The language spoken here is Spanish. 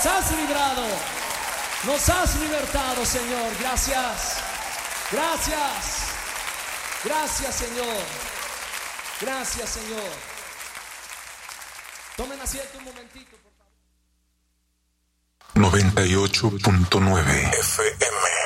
Nos has librado, nos has libertado, Señor. Gracias, gracias, gracias, Señor. Gracias, Señor. Tomen asiento un momentito, por favor. 98.9 FM